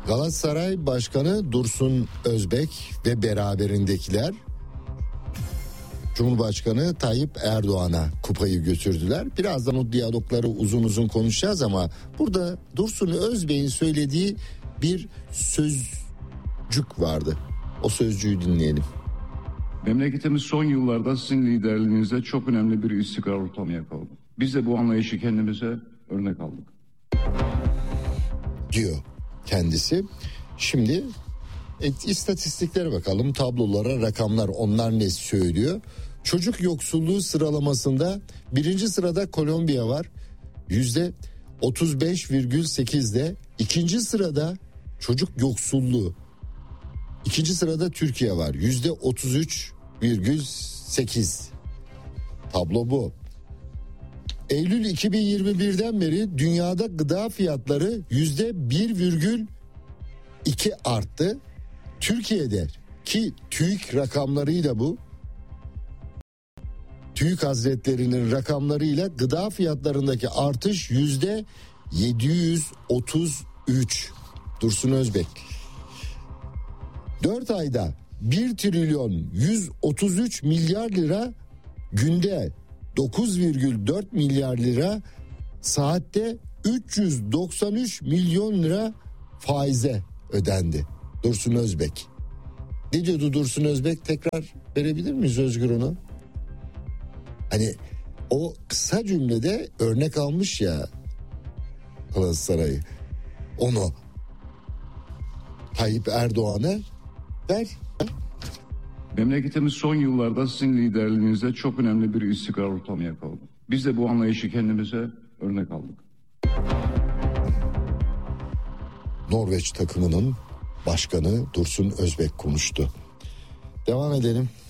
Galatasaray Başkanı Dursun Özbek ve beraberindekiler Cumhurbaşkanı Tayyip Erdoğan'a kupayı götürdüler. Birazdan o diyalogları uzun uzun konuşacağız ama burada Dursun Özbek'in söylediği bir sözcük vardı. O sözcüğü dinleyelim. Memleketimiz son yıllarda sizin liderliğinizde çok önemli bir istikrar ortamı yakaladı. Biz de bu anlayışı kendimize örnek aldık. Diyor kendisi. Şimdi istatistiklere bakalım, tablolara, rakamlar, onlar ne söylüyor? Çocuk yoksulluğu sıralamasında birinci sırada Kolombiya var. %35,8'de. İkinci sırada çocuk yoksulluğu. İkinci sırada Türkiye var. %33,8. Tablo bu. Eylül 2021'den beri dünyada gıda fiyatları %1,2 arttı. Türkiye'de ki TÜİK rakamlarıyla bu, TÜİK Hazretleri'nin rakamlarıyla gıda fiyatlarındaki artış %733. Dursun Özbek. 4 ayda 1 trilyon 133 milyar lira, günde 9,4 milyar lira, saatte 393 milyon lira faize ödendi. Dursun Özbek. Ne diyordu Dursun Özbek? Tekrar verebilir miyiz Özgür onu? Hani o kısa cümlede örnek almış ya Galatasaray'ı. Onu Tayyip Erdoğan'a ver. Memleketimiz son yıllarda sizin liderliğinizde çok önemli bir istikrar ortamı yakaladı. Biz de bu anlayışı kendimize örnek aldık. Norveç takımının başkanı Dursun Özbek konuştu. Devam edelim.